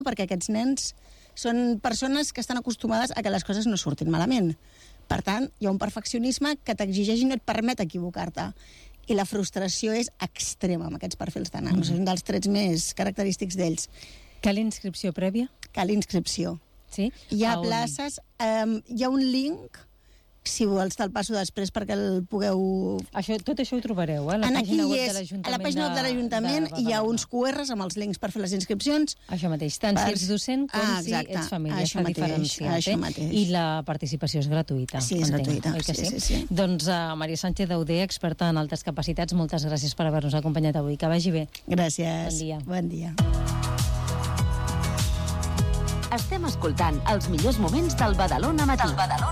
perquè aquests nens són persones que estan acostumades a que les coses no surtin malament. Per tant, hi ha un perfeccionisme que t'exigeix i no et permet equivocar-te. I la frustració és extrema amb aquests perfils de nanos. És un dels trets més característics d'ells. Cal inscripció prèvia? Cal inscripció. Sí? Hi ha places, hi ha un link, si vols te'l passo després perquè el pugueu... Tot això ho trobareu, a la pàgina web de l'Ajuntament. A la pàgina web de l'Ajuntament hi ha uns QRs amb els links per fer les inscripcions. Això mateix, tant si ets docent com si ets família, està diferenciat. I la participació és gratuïta. Sí, és gratuïta. Sí. Doncs Maria Sánchez Dauder, experta en altes capacitats, moltes gràcies per haver-nos acompanyat avui. Que vagi bé. Gràcies. Bon dia. Estem escoltant els millors moments del Badalona Matí.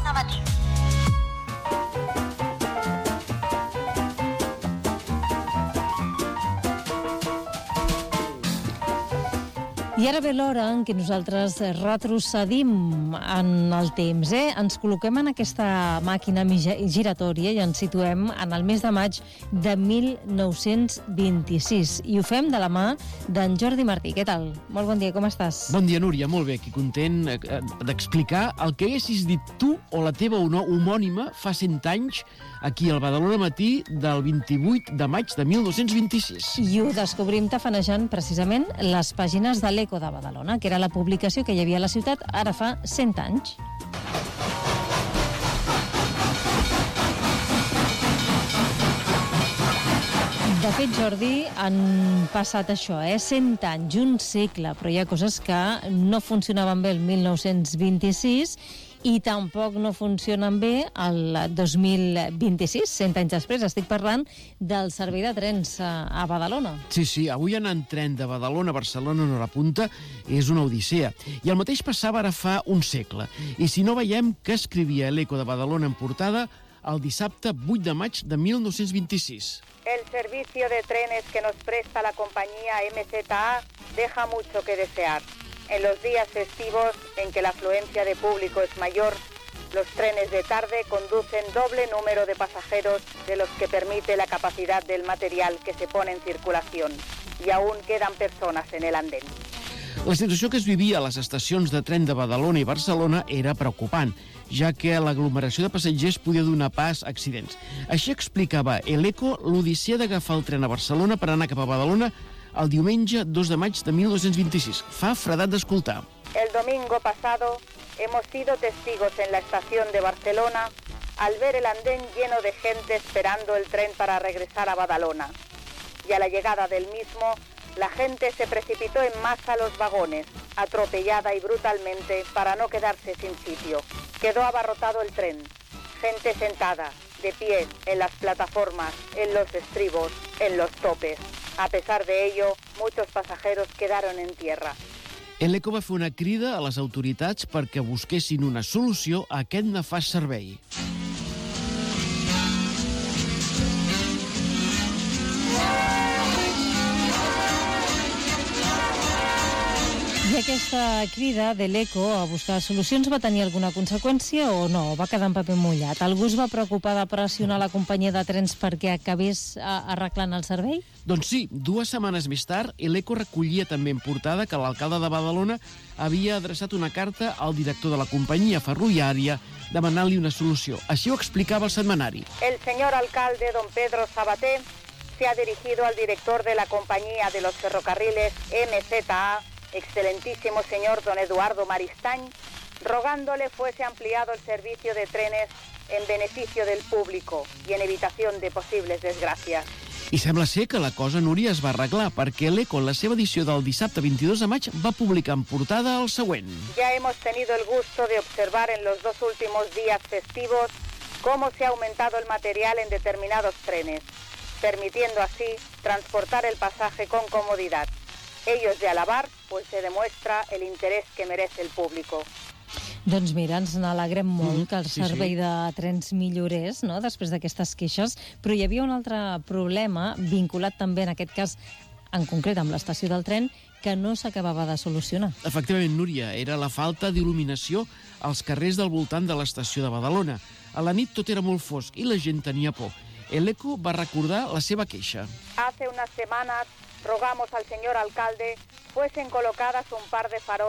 I ara ve l'hora en què nosaltres retrocedim en el temps. Ens col·loquem en aquesta màquina giratòria i ens situem en el mes de maig de 1926. I ho fem de la mà d'en Jordi Martí. Què tal? Molt bon dia, com estàs? Bon dia, Núria, molt bé. Aquí content d'explicar el que haguessis dit tu o la teva homònima fa 100 anys aquí al Badalona Matí del 28 de maig de 1926. I ho descobrim tafanejant precisament les pàgines de l'Eco de Badalona, que era la publicació que hi havia a la ciutat ara fa 100 anys. De fet, Jordi, han passat això, 100 anys, un segle, però hi ha coses que no funcionaven bé el 1926 i tampoc no funcionen bé el 2026, 100 anys després. Estic parlant del servei de trens a Badalona. Sí, avui anar en tren de Badalona a Barcelona en hora punta és una odissea. I el mateix passava ara fa un segle. I si no veiem què escrivia l'Eco de Badalona en portada el dissabte 8 de maig de 1926. El servicio de trenes que nos presta la compañía MZA deja mucho que desear. En los días festivos en que la afluencia de público es mayor, los trenes de tarde conducen doble número de pasajeros de los que permite la capacidad del material que se pone en circulación, y aún quedan personas en el andén. La situació que es vivia a les estacions de tren de Badalona i Barcelona era preocupant, ja que l'aglomeració de passatgers podia donar pas a accidents. Així explicava l'Eco l'odissea d'agafar el tren a Barcelona per anar cap a Badalona el diumenge 2 de maig de 1926. Fa fredat d'escoltar. El domingo pasado hemos sido testigos en la estación de Barcelona al ver el andén lleno de gente esperando el tren para regresar a Badalona. Y a la llegada del mismo, la gente se precipitó en masa a los vagones, atropellada y brutalmente para no quedarse sin sitio. Quedó abarrotado el tren, gente sentada, de pie, en las plataformas, en los estribos, en los topes. A pesar de ello, muchos pasajeros quedaron en tierra. L'Eco va fer una crida a les autoritats perquè busquessin una solució a aquest nefast servei. I aquesta crida de l'Eco a buscar solucions va tenir alguna conseqüència o no? Va quedar en paper mullat? Algú es va preocupar de pressionar la companyia de trens perquè acabés arreglant el servei? Doncs sí, 2 setmanes més tard, l'Eco recollia també en portada que l'alcalde de Badalona havia adreçat una carta al director de la companyia ferroviària demanant-li una solució. Així ho explicava el setmanari. El señor alcalde, don Pedro Sabaté, se ha dirigido al director de la compañía de los ferrocarriles MZA, excelentísimo señor don Eduardo Maristañ, rogándole fuese ampliado el servicio de trenes en beneficio del público y en evitación de posibles desgracias. I sembla ser que la cosa, Núria, es va arreglar perquè l'Eco, en la seva edició del dissabte 22 de maig, va publicar en portada el següent. Ya hemos tenido el gusto de observar en los 2 últimos días festivos cómo se ha aumentado el material en determinados trenes, permitiendo así transportar el pasaje con comodidad. Ello es de alabar, pues se demuestra el interés que merece el público. Doncs mira, ens n'alegrem molt que el servei de trens millorés, no?, després d'aquestes queixes, però hi havia un altre problema vinculat també, en aquest cas, en concret amb l'estació del tren, que no s'acabava de solucionar. Efectivament, Núria, era la falta d'il·luminació als carrers del voltant de l'estació de Badalona. A la nit tot era molt fosc i la gent tenia por. L'Eco va recordar la seva queixa. Hace unas semanas rogamos al señor alcalde fuesen colocadas un par de farolas